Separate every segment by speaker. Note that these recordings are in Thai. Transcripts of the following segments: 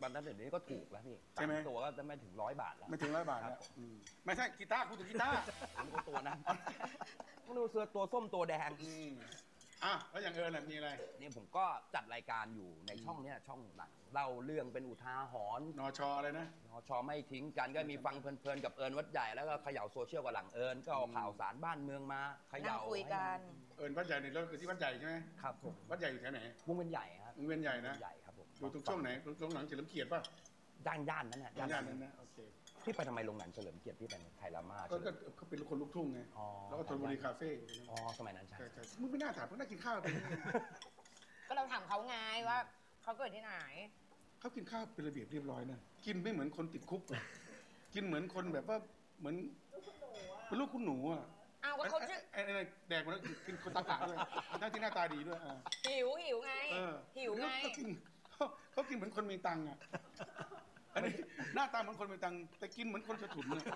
Speaker 1: อนนั้นเดี๋ยวนี้ก็ถูกแล้วพี่
Speaker 2: ใช่ไหม
Speaker 1: ตัวก็จะไม่ถึง100 บาทแล้ว
Speaker 2: ไม่ถึง100 บาทแล้วไม่ใช่กีตาร์คุณถึงกีตาร์
Speaker 1: ผมก็ตัวนั้นต้องดูเสื้อตัวส้มตัวแดง
Speaker 2: แล้วอย่างน่ะมีอะไร
Speaker 1: นี่ผมก็จัดรายการอยู่ในช่องเนี้ยช่องหนังเล่าเรื่องเป็นอุทาหรณ์
Speaker 2: นชอะไรนะ
Speaker 1: นชไม่ทิ้งกันก็มีฟังเพลินๆกับเอิญวัดใหญ่แล้วก็เขย่าโซเชียลกับหลังเอิญก็เอาข่าวสารบ้านเมืองมาเขย่า
Speaker 3: คุยกัน
Speaker 2: เอิญวัดใหญ่ในรถคือที่วัดใหญ่ใช่ไหม
Speaker 1: ครับผม
Speaker 2: วัดใหญ่อยู่แถวไหน
Speaker 1: วงเวียนใหญ่ครับ
Speaker 2: วงเวียนใหญ่นะ
Speaker 1: ใหญ่ครับผม
Speaker 2: อยู่ตรงช่วงไหนตรงหลังเฉลิมเกียรติป่ะ
Speaker 1: ย่านนั้นน่ะ
Speaker 2: ย่านนั้นนะโอเค
Speaker 1: ที่ไปทำไมโรงหนังเฉลิมเกียรติที่เป็นไทยรามา
Speaker 2: ก็เขาเป็นคนลูกทุ่งไงแล้วก็ธนบุรีคาเฟ่
Speaker 1: สมัยนั้นใช่
Speaker 2: มึงไม่น่าถามเพราะน่ากินข้าวไป
Speaker 3: ก็เราถามเขาไงว่าเขาเกิดที่ไหน
Speaker 2: เขากินข้าวเป็นระเบียบเรียบร้อยนะกินไม่เหมือนคนติดคุกกินเหมือนคนแบบว่าเหมือนเป็นลูกคุณหนูอ่ะ
Speaker 3: อ้าวก็เขาชื่อ
Speaker 2: ไอ้แดกมาแล้วกินคนตาขาวด้วยทั้งที่หน้าตาดีด้วย
Speaker 3: หิวไงหิวไง
Speaker 2: เขากินเหมือนคนมีตังค์อ่ะอันนี้หน้าตาเหมือนคนมีตังค์แต่กินเหมือนคนกระถุนเนี่ย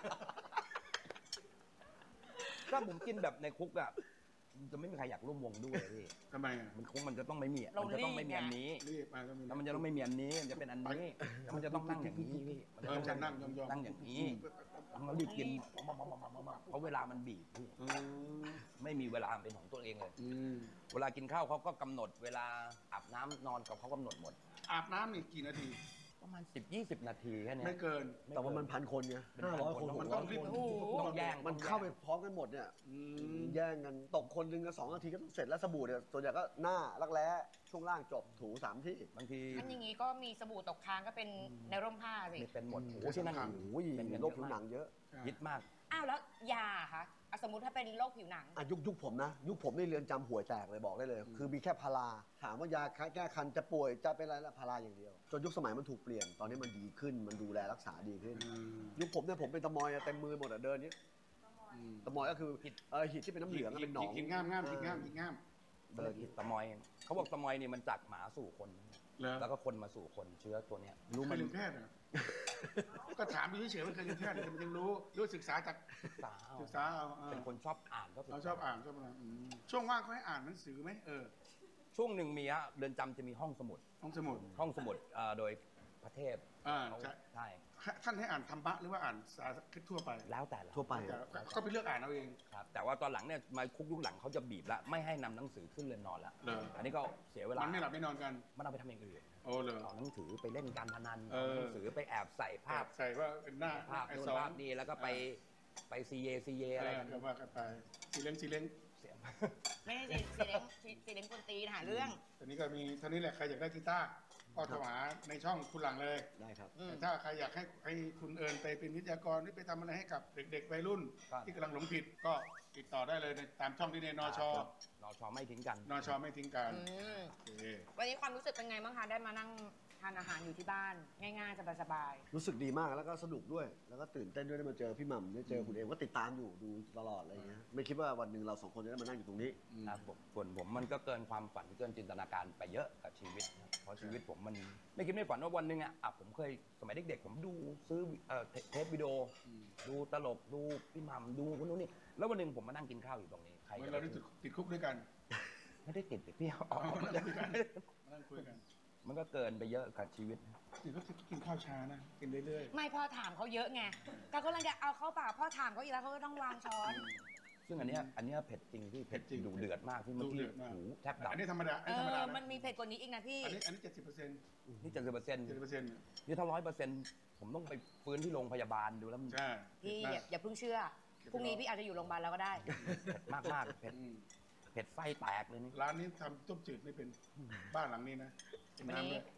Speaker 1: ถ้าผมกินแบบในคุกอ่ะจะไม่มีใครอยากร่วมวงด้วยพี่
Speaker 2: ทำไมอ่ะ
Speaker 1: มันจะต้องไม่มีมันจะต้องไม่มีอันนี้แล้วมันจะต้องไม่มีอันนี้มันจะเป็นอันนี้มันจะต้องนั่งอย่างนี้พี่
Speaker 2: มันจะนั่งยอง
Speaker 1: นั่งอย่างนี้เรารีบกินเพราะเวลามันบีบพี่ไม่มีเวลาเป็นของตัวเองเลยเวลากินข้าวเขาก็กำหนดเวลาอาบน้ำนอนกับเขากำหนดหมด
Speaker 2: อาบน้ำนี่กี่นาที
Speaker 1: ประมาณ10-20 นาทีแค่นี้
Speaker 2: ไม่เกิน
Speaker 4: แต่ว่ามัน1,000 คนไง500 คน
Speaker 2: มันต้องรีบ
Speaker 1: ต้องแย่ง
Speaker 4: มันเข้าไปพร้อมกันหมดเนี่ยแย่งกันตกคนนึงก็2 นาทีก็ต้องเสร็จแล้วสบู่เนี่ยส่วนใหญ่ก็หน้ารักแร้ช่วงล่างจบถู3 ที่
Speaker 1: บางที
Speaker 3: มันอย่างนี้ก็มีสบู่ตกค้างก็เป็นในร่มผ้าสิ
Speaker 1: เป็นหมดโอ้ที่นั่น
Speaker 4: เป็นโรคผิวหนังเยอะ
Speaker 1: ฮิตมาก
Speaker 3: อ้าวแล้วยาคะสมมติถ้าเป็นโรคผิวหนัง
Speaker 4: ยุคผมนะยุคผมในเรือนจำห่วยแตกเลยบอกได้เลยคือมีแค่พาราถามว่ายาแก้คันจะป่วยจะเป็นอะไรละพาราอย่างเดียวจนยุคสมัยมันถูกเปลี่ยนตอนนี้มันดีขึ้นมันดูแลรักษาดีขึ้นยุคผมเนี่ยผมเป็นตะมอยเต็มมือหมดเดินนี้ตะมอยก็คือหิดที่เป็นน้ำเหลืองเป็นหนอง
Speaker 2: กินง่ามกินง่าม
Speaker 1: เดินตะมอยเขาบอกตะมอยนี่มันจากหมาสู่คนแล้วก็คนมาสู่คนเชื้อตัวเนี้ย
Speaker 2: รู้มันเป็นแพทย์ก็ถามดูเฉยๆมันเคยเป็นแพทย์แต่มันยังรู้ศึกษาจากศึกษา
Speaker 1: เป็นคนชอบอ่านก็
Speaker 2: ชอบอ่านช่วงว่างเขาให้อ่านหนังสือไหม
Speaker 1: ช่วงหนึ่งมีฮะเรือนจำจะมีห้องสมุดโดยพระเทพ
Speaker 2: ใช่ท่านให้อ่านธรรมะหรือว่าอ่านสารคดีทั่วไป
Speaker 1: แล้วแต่
Speaker 4: ทั่วไป
Speaker 2: ก็ไปเลือกอ่านเอาเอง
Speaker 1: ครับแต่ว่าตอนหลังเนี่ยมาคุกยุคหลังเขาจะบีบละไม่ให้นำหนังสือขึ้นเรือนนอนละอันนี้ก็เสียเวลา
Speaker 2: มันไม่หลับไม่นอนกัน
Speaker 1: มันเอาไปทำอย่างอื่น
Speaker 2: เลย
Speaker 1: เอาหนังสือไปเล่นการพนันหนังสือไปแอบใส่ภาพ
Speaker 2: ใส่ว่าเป็นหน้า
Speaker 1: ภาพนู่นภาพนี่แล้วก็ไปซีเยอะไร
Speaker 2: ก็ว่ากันไปซีเล้ง
Speaker 1: เสียง
Speaker 3: ไม่ใช่ซีเล้งคนตีหาเรื่อง
Speaker 2: ตอนนี้ก็มีเท่านี้แหละใครอยากได้กีตาร์ก็โทรหาในช่องคุณหลังเลย
Speaker 4: ได้ครับ
Speaker 2: ถ้าใครอยากให้คุณเอิญไปเป็นวิทยากรหรือไปทำอะไรให้กับเด็กๆวัยรุ่นที่กำลังหลงผิดก็ติดต่อได้เลยตามช่องที่ในนช
Speaker 1: ไม่ทิ้งกัน
Speaker 2: นชไม่ทิ้งกัน
Speaker 3: วันนี้ความรู้สึกเป็นไงบ้างคะได้มานั่งทานอาหารอยู่ที่บ้านง่ายๆสบาย
Speaker 4: ๆรู้สึกดีมากแล้วก็สนุกด้วยแล้วก็ตื่นเต้นด้วยได้มาเจอพี่หม่ำได้เจอคุณเอมก็ติดตามอยู่ดูตลอดอะไรเงี้ยไม่คิดว่าวันหนึ่งเรา2 คนจะได้มานั่งอยู่ตรงนี้
Speaker 1: ครับผมมันก็เกินความฝันเกินจินตนาการไปเยอะกับชีวิตเพราะชีวิตผมมันไม่คิดไม่ฝันว่าวันหนึ่งผมเคยสมัยเด็กๆผมดูซื้อเทปวิดีโอดูตลกดูพี่หม่ำดูคนนู้นนี่แล้ววันหนึ่งผมมานั่งกินข้าวอยู่ตรงนี้ใคร
Speaker 2: เราได้ติดคุกด้วยกัน
Speaker 1: ไม่ได้ติดพี่ออก
Speaker 2: มานั่งคุยกัน
Speaker 1: มันก็เกินไปเยอะกับชีวิต
Speaker 2: นี่ก็กินข้าวช้านะกินเรื่อย
Speaker 3: ๆไม่พ่อถามเขาเยอะไงแต่ก็เลยจะเอาเข้าปากพ่อถามเขาอีกแล้วเขาก็ต้องวางช้อน
Speaker 1: ซึ่งอันนี้เผ็ดจริงพี่เผ็ดดูเดือดมากที่เมื่อกี้หูแทบดับ
Speaker 2: อันนี้ธรรมดา
Speaker 3: มันมีเผ็ดกว่านี้อีกนะพี่
Speaker 2: อันนี้70%
Speaker 1: นี่70%นี่ถ้า100%ผมต้องไปฟื้นที่โรงพยาบาลดูแล้ว
Speaker 2: ใช่
Speaker 3: พี่อย่าเพิ่งเชื่อพรุ่งนี้พี่อาจจะอยู่โรงพยาบาลแล้วก็ได้
Speaker 1: เผ็ดมากๆเผ็ดไฟแตกเลยนี่
Speaker 2: ร้านนี้ทำต้มจืดไม่เป็นบ้านหลังนี้นะ
Speaker 3: น้ำเลย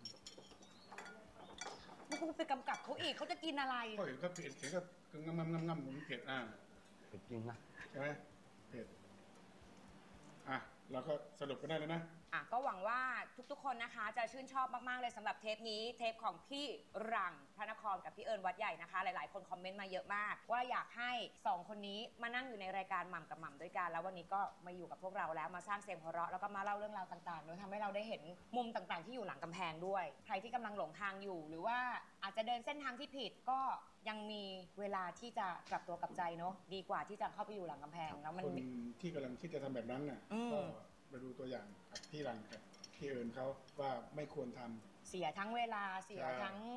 Speaker 3: มันคงไปกำกับเขาอีกเขาจะกินอะไร
Speaker 2: ก็เห็นก็เผ็ดก็งำเผ็ด
Speaker 1: เผ็ดจริงนะ
Speaker 2: ใช่ไหมเผ็ดเราก็สรุปกันได้แล้วนะ
Speaker 3: ก็หวังว่าทุกๆคนนะคะจะชื่นชอบมากๆเลยสำหรับเทปนี้เทปของพี่หลังพระนครกับพี่เอิญวัดใหญ่นะคะหลายๆคนคอมเมนต์มาเยอะมากว่าอยากให้2คนนี้มานั่งอยู่ในรายการหม่ำกับหม่ำด้วยกันแล้ววันนี้ก็มาอยู่กับพวกเราแล้วมาสร้างเสียงหัวเราะแล้วก็มาเล่าเรื่องราวต่างๆโดยทำให้เราได้เห็นมุมต่างๆที่อยู่หลังกำแพงด้วยใครที่กำลังหลงทางอยู่หรือว่าอาจจะเดินเส้นทางที่ผิดก็ยังมีเวลาที่จะกลับตัวกลับใจเนาะดีกว่าที่จะเข้าไปอยู่หลังกำแพงแล้วมัน
Speaker 2: คนที่กำลังคิดจะทำแบบนั้นน่ะก็มาดูตัวอย่างกับพี่รันกับพี่เอิญเขาว่าไม่ควรทำ
Speaker 3: เสียทั้งเวลาเสียทั้ง